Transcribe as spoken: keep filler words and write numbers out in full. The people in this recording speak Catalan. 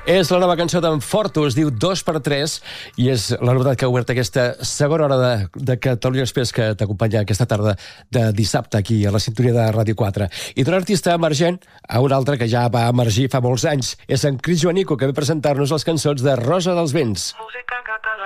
És la nova cançó d'en Forto, es diu dos per tres, i és la novetat que ha obert aquesta segona hora de, de Catalunya Express que t'acompanya aquesta tarda de dissabte aquí a la sintonia de Ràdio quatre. I d'un artista emergent a un altre que ja va emergir fa molts anys. És en Cris Joanico, que ve a presentar-nos les cançons de Rosa dels Vents. Música en català.